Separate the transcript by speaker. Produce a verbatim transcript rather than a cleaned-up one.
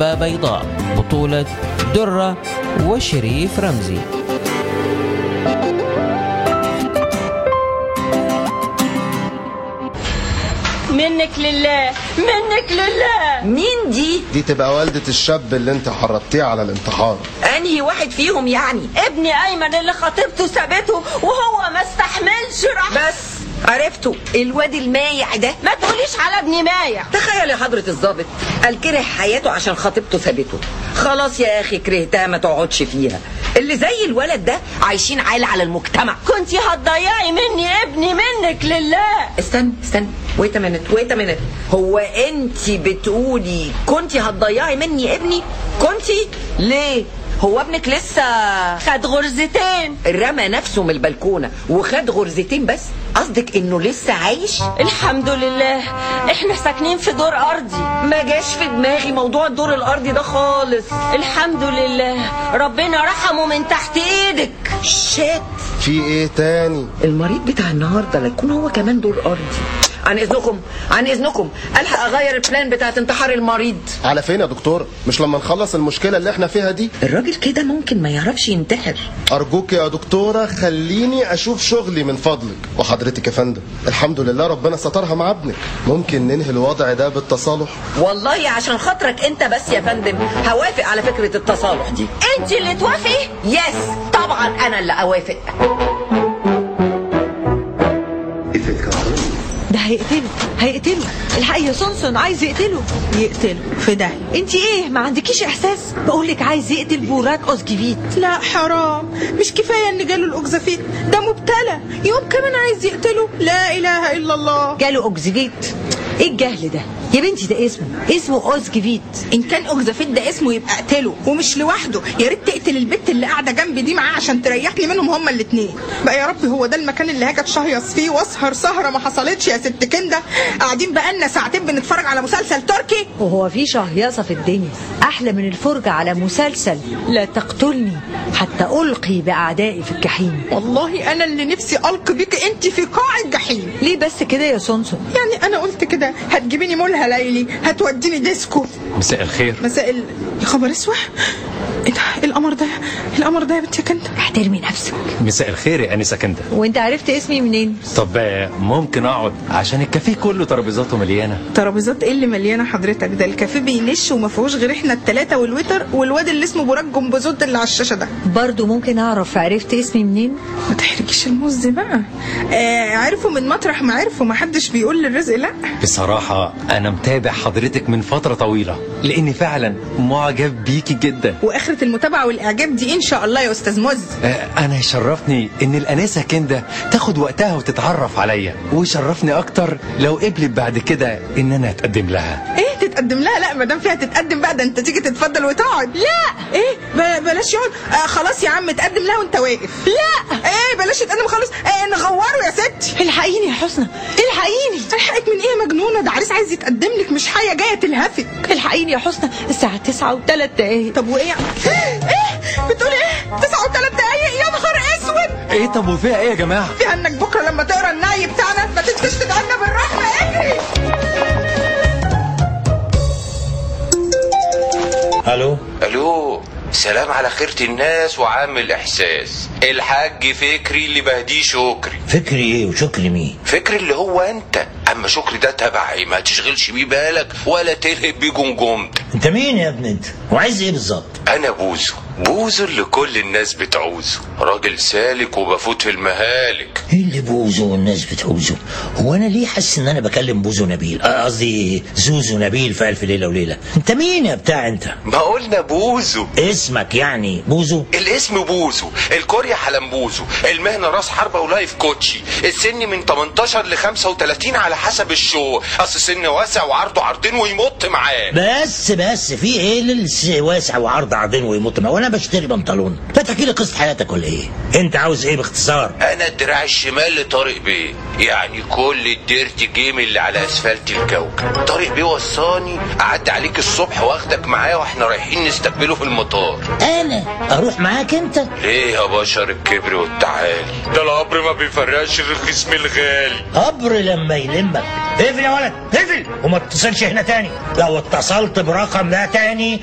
Speaker 1: حبة بيضاء بطولة درة وشريف رمزي.
Speaker 2: منك لله منك لله.
Speaker 3: مين دي؟
Speaker 4: دي تبقى والدة الشاب اللي انت حرضتيه على الانتحار.
Speaker 3: انهي واحد فيهم يعني؟
Speaker 2: ابني ايمن اللي خطيبته سابته وهو ما استحملش راح.
Speaker 3: بس عرفته، الواد المايع ده.
Speaker 2: ما تقوليش على ابني مايع.
Speaker 3: تخيل يا حضرة الضابط، قال كره حياته عشان خطيبته سابته. خلاص يا اخي كرهتها ما تقعدش فيها. اللي زي الولد ده عايشين عالة على المجتمع.
Speaker 2: كنتي هتضيعي مني ابني منك لله.
Speaker 3: استنى استنى ويت منت ويت منت هو انت بتقولي كنتي هتضيعي مني ابني؟ كنتي ليه؟ هو ابنك لسه
Speaker 2: خد غرزتين،
Speaker 3: رمى نفسه من البلكونه وخد غرزتين بس؟ قصدك انه لسه عايش؟
Speaker 2: الحمد لله احنا ساكنين في دور ارضي.
Speaker 3: ما جاش في دماغي موضوع الدور الارضي ده خالص.
Speaker 2: الحمد لله ربنا رحمه من تحت ايدك.
Speaker 3: شات.
Speaker 4: في ايه تاني؟
Speaker 3: المريض بتاع النهارده لا يكون هو كمان دور ارضي. عن اذنكم عن اذنكم الحق اغير البلان بتاعت انتحار المريض.
Speaker 4: على فين يا دكتور؟ مش لما نخلص المشكله اللي احنا فيها دي؟
Speaker 3: الراجل كده ممكن ما يعرفش ينتحر.
Speaker 4: ارجوك يا دكتوره خليني اشوف شغلي من فضلك. وحضرتك يا فندم الحمد لله ربنا سترها مع ابنك. ممكن ننهي الوضع ده بالتصالح؟
Speaker 3: والله عشان خاطرك انت بس يا فندم هوافق على فكره التصالح دي.
Speaker 2: انت اللي توافقي؟
Speaker 3: يس طبعا انا اللي اوافق.
Speaker 5: ده هيقتله هيقتله الحقيقة يا سونسون عايز يقتله.
Speaker 6: يقتله في داهية.
Speaker 5: انت ايه ما عندكيش احساس؟ بقولك عايز يقتل بوراك اوزجيفيت.
Speaker 6: لا حرام، مش كفاية ان جاله الاوكزافيت ده مبتلى، يوم كمان عايز يقتله؟ لا اله الا الله.
Speaker 5: جاله اوكزافيت؟ ايه الجهل ده يا بنتي؟ ده اسمه اسمه اوزجيفيت.
Speaker 6: ان كان اوكزافيت ده اسمه يبقى اقتله ومش لوحده. يا ريت تقتل البت اللي قاعده جنبي دي معاه عشان تريحني منهم هما الاثنين. بقى يا ربي هو ده المكان اللي هاجي اتشهيص فيه واسهر سهره ما حصلتش يا ست كنده؟ قاعدين بقالنا ساعتين بنتفرج على مسلسل تركي.
Speaker 5: وهو في شهيصه في الدنيا احلى من الفرجه على مسلسل لا تقتلني حتى القي باعدائي في الجحيم؟
Speaker 6: والله انا اللي نفسي القي بيك انت في قاع الجحيم.
Speaker 5: ليه بس كده يا سونسون؟
Speaker 6: يعني انا قلت كده هتجيبيني مولها ليلي، هتوديني ديسكو.
Speaker 7: مساء الخير.
Speaker 6: مساء ال... يا خبر اسوح، ايه ده؟ القمر ده القمر ده يا بنت يا كنده.
Speaker 5: احترمي نفسك.
Speaker 7: مساء الخير يا انسه كنده.
Speaker 5: وانت عرفت اسمي منين؟
Speaker 7: طب ممكن اقعد عشان الكافيه كله ترابيزاته مليانه.
Speaker 6: ترابيزات ايه اللي مليانه حضرتك؟ ده الكافيه بينش وما فيهوش غير احنا الثلاثه والويتر والواد اللي اسمه براك جنبزود اللي على الشاشه ده.
Speaker 5: برضو ممكن اعرف عرفت اسمي منين؟
Speaker 6: ما تحرجيش الموز بقى. آه عرفوا من مطرح ما عرفوا، ما حدش بيقول للرزق لا.
Speaker 7: بصراحه انا متابع حضرتك من فتره طويله لاني فعلا معجب بيكي جدا.
Speaker 6: واخره المتابعه والاعجاب دي ان شاء الله يا استاذ موز.
Speaker 7: آه انا يشرفني ان الانسه كنده تاخد وقتها وتتعرف عليا، ويشرفني اكتر لو قبلت بعد كده ان انا اتقدم لها.
Speaker 6: ايه تتقدم لها؟ لا ما دام فيها تتقدم بقى ده انت تيجي تتفضل وتقعد.
Speaker 5: لا
Speaker 6: ايه ب- بلاش يقعد. آه خلاص يا عم تقدم لها وانت واقف.
Speaker 5: لا
Speaker 6: ايه بلاش تتقدم خالص. آه نغوره يا ستي.
Speaker 5: الحقيني يا حسنى الحقيني.
Speaker 6: الحقك من ايه يا مجنونه؟ ده عريس عايز يتقدم لك مش حاجه جايه تلهفك.
Speaker 5: الحقيني يا حسنى الساعه تسعة وثلاث دقايق.
Speaker 6: طب وايه؟ ايه بتقولي ايه؟ تسعة وثلاث دقايق؟ يا نهار اسود.
Speaker 7: ايه طب وفيها ايه يا جماعه؟
Speaker 6: فيها انك بكره لما تقرا النعي بتاعنا ما تنساش تدعنا بالرحمه. اجري.
Speaker 8: الو
Speaker 9: الو سلام على خيرة الناس وعام الإحساس. الحاج فكري اللي بهديه شكري.
Speaker 8: فكري ايه وشكري مين؟
Speaker 9: فكري اللي هو انت. اما شكري ده تبعي ما تشغلش بيه بالك ولا تلهب بيه جمجمتك.
Speaker 8: انت مين يا ابني انت؟ وعايز ايه بالظبط؟
Speaker 9: انا بوزو بوزو اللي كل الناس بتعوزه، راجل سالك وبفوت في المهالك.
Speaker 8: ايه اللي بوزو والناس بتعوزه؟ هو انا ليه حاسس ان انا بكلم بوزو نبيل؟ قصدي زوزو نبيل في الف ليله وليله. انت مين يا بتاع انت؟
Speaker 9: ما قلنا بوزو.
Speaker 8: اسمك يعني بوزو؟
Speaker 9: الاسم بوزو، الكوريا حلمبوزو، المهنه راس حربه ولايف كوتشي، السن من تمنتاشر ل خمسة وتلاتين على حسب الشو، اصل سن واسع وعرضه عرضين ويمط معاه.
Speaker 8: بس بس في ايه اللي واسع وعرض عرضين ويمط معاه؟ وانا بشتري بنطلون. لا تحكي لي قصه حياتك ولا ايه؟ انت عاوز ايه باختصار؟
Speaker 9: انا الدراع الشمال لطارق بيه، يعني كل الديرت جيم اللي على اسفلت الكوكب. طارق بيه وصاني اعدي عليك الصبح واخدك معايا واحنا رايحين نستقبله في المطار.
Speaker 8: انا اروح معاك انت؟
Speaker 9: ليه يا بشر الكبر والتعالي؟ ده القبر ما بيفرقش الرخيص من الغالي.
Speaker 8: قبر لما يلمك. اقفل يا ولد اقفل وما تتصلش هنا تاني. لو اتصلت برقم ده تاني